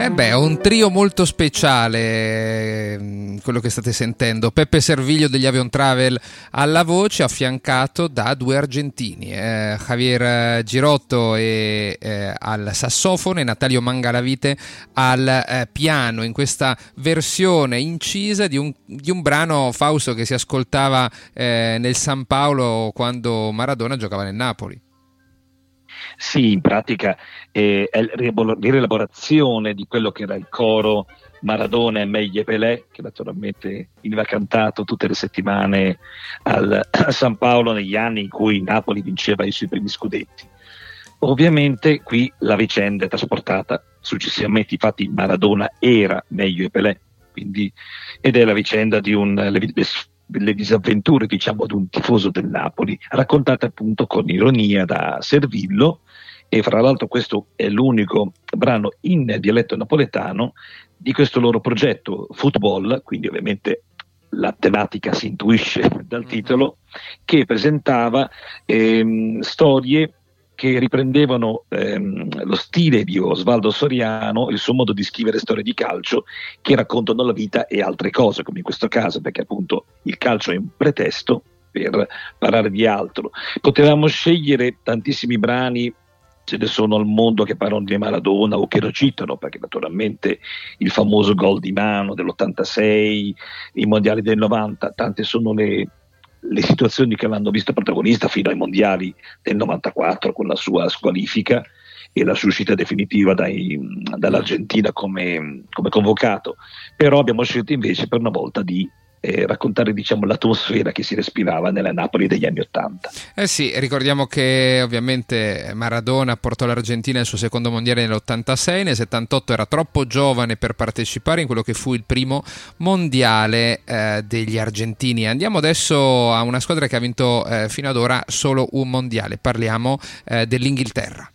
Un trio molto speciale, quello che state sentendo. Peppe Servillo degli Avion Travel alla voce, affiancato da due argentini, Javier Girotto al sassofono e Natalio Mangalavite al piano, in questa versione incisa di un brano, Fausto, che si ascoltava nel San Paolo quando Maradona giocava nel Napoli. Sì, in pratica è l'rielaborazione di quello che era il coro Maradona e Meglio Pelé, che naturalmente veniva cantato tutte le settimane a San Paolo negli anni in cui Napoli vinceva i suoi primi scudetti. Ovviamente qui la vicenda è trasportata successivamente, infatti Maradona era Meglio Pelé, ed è la vicenda di le disavventure, diciamo, di un tifoso del Napoli, raccontate appunto con ironia da Servillo, e fra l'altro questo è l'unico brano in dialetto napoletano di questo loro progetto Football, quindi ovviamente la tematica si intuisce dal titolo, che presentava storie che riprendevano lo stile di Osvaldo Soriano, il suo modo di scrivere storie di calcio che raccontano la vita e altre cose, come in questo caso, perché appunto il calcio è un pretesto per parlare di altro. Potevamo scegliere tantissimi brani, ce ne sono al mondo che parlano di Maradona o che lo citano, perché naturalmente il famoso gol di mano dell'86, i mondiali del 90, tante sono le situazioni che l'hanno visto protagonista fino ai mondiali del 94 con la sua squalifica e la sua uscita definitiva dall'Argentina come convocato. Però abbiamo scelto invece per una volta di raccontare, diciamo, l'atmosfera che si respirava nella Napoli degli anni '80. Sì, ricordiamo che ovviamente Maradona portò l'Argentina al suo secondo mondiale nell'86, nel '78 era troppo giovane per partecipare in quello che fu il primo mondiale degli argentini. Andiamo adesso a una squadra che ha vinto fino ad ora solo un mondiale, parliamo dell'Inghilterra.